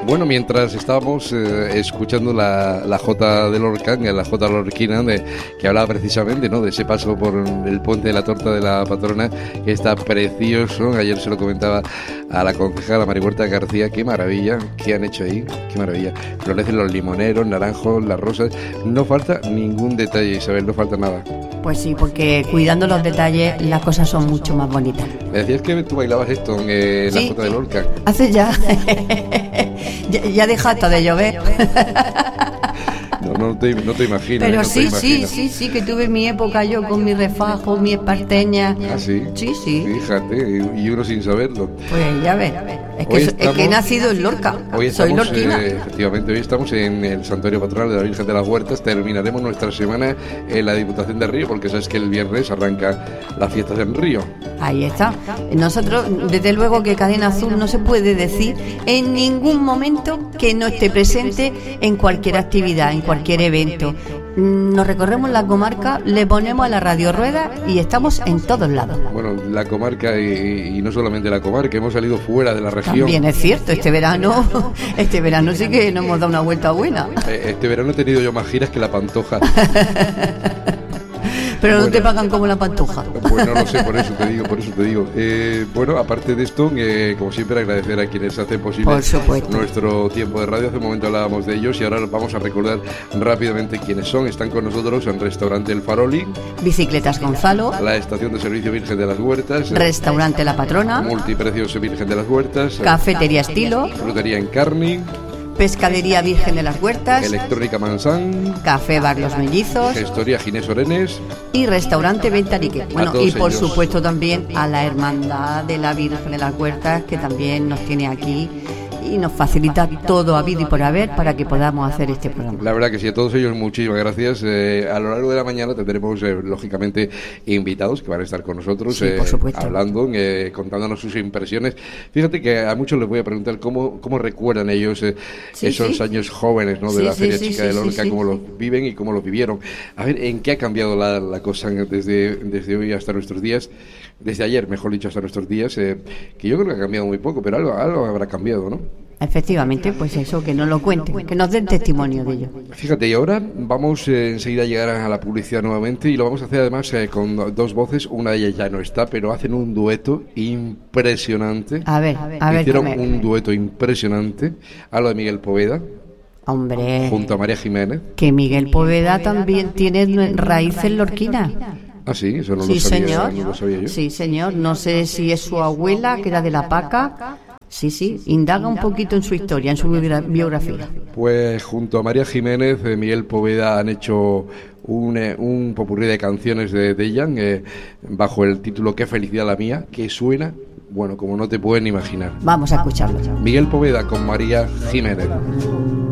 Bueno, mientras estábamos escuchando la Jota de Lorca, la Jota lorquina, que hablaba precisamente, ¿no?, de ese paso por el puente de la torta de la patrona, que está precioso. Ayer se lo comentaba a la concejala Marihuerta García, qué maravilla que han hecho ahí, qué maravilla. Florecen los limoneros, naranjos, las rosas, no falta ningún detalle, Isabel, no falta nada. Pues sí, porque cuidando los detalles las cosas son mucho más bonitas. Me decías que tú bailabas esto en la Jota de Lorca. Hace ya ya deja hasta de llover. No te imagino. Pero sí, que tuve mi época yo con mi refajo, mi esparteña. ¿Ah, sí? Sí. Fíjate, y uno sin saberlo. Pues ya ves, es que he nacido en Lorca. Soy lorquina. Efectivamente, hoy estamos en el Santuario Patronal de la Virgen de las Huertas. Terminaremos nuestra semana en la Diputación de Río, porque sabes que el viernes arranca las fiestas en Río. Ahí está. Nosotros, desde luego que Cadena Azul no se puede decir en ningún momento que no esté presente en cualquier actividad, en cualquier evento. Nos recorremos la comarca, le ponemos a la radio rueda y estamos en todos lados. Bueno, la comarca y no solamente la comarca, hemos salido fuera de la región. También es cierto, este verano sí que nos hemos dado una vuelta buena. Este verano he tenido yo más giras que la Pantoja. Pero no te pagan como la Pantoja. Pues no lo sé, por eso te digo. Bueno, aparte de esto, como siempre, agradecer a quienes hacen posible nuestro tiempo de radio. Hace un momento hablábamos de ellos y ahora vamos a recordar rápidamente quiénes son. Están con nosotros en Restaurante El Faroli, Bicicletas Gonzalo, la Estación de Servicio Virgen de las Huertas, Restaurante La Patrona, Multiprecios Virgen de las Huertas, Cafetería Estilo, Frutería Encarni, Pescadería Virgen de las Huertas, Electrónica Mansán, Café Bar Los Mellizos, Gestoría Ginés Orenes y Restaurante Ventarique. Bueno, y por ellos, supuesto también a la Hermandad de la Virgen de las Huertas, que también nos tiene aquí y nos facilita todo habido y por haber para que podamos hacer este programa. La verdad que sí, a todos ellos muchísimas gracias. A lo largo de la mañana tendremos lógicamente invitados que van a estar con nosotros, por supuesto, hablando, contándonos sus impresiones. Fíjate que a muchos les voy a preguntar cómo recuerdan ellos esos años jóvenes, ¿no?, de la Feria Chica de Lorca, cómo los viven y cómo los vivieron. A ver, ¿en qué ha cambiado la cosa desde hoy hasta nuestros días? Desde ayer, mejor dicho, hasta nuestros días, que yo creo que ha cambiado muy poco, pero algo habrá cambiado, ¿no? Efectivamente, pues eso, que nos lo cuenten, que nos den testimonio de ello. Fíjate, y ahora vamos enseguida a llegar a la publicidad nuevamente y lo vamos a hacer además con dos voces. Una de ellas ya no está, pero hacen un dueto impresionante. A ver. Hicieron un dueto impresionante. Hablo de Miguel Poveda. Hombre. Junto a María Jiménez. Que Miguel Poveda también tiene raíces lorquinas. Ah, sí, eso no lo sabía yo. Sí, señor. No sé si es su abuela, que era de La Paca. Sí, indaga un poquito en su historia, en su biografía. Pues junto a María Jiménez, Miguel Poveda han hecho un popurrí de canciones de ella, bajo el título Qué felicidad la mía, que suena, bueno, como no te pueden imaginar. Vamos a escucharlo. Miguel Poveda con María Jiménez.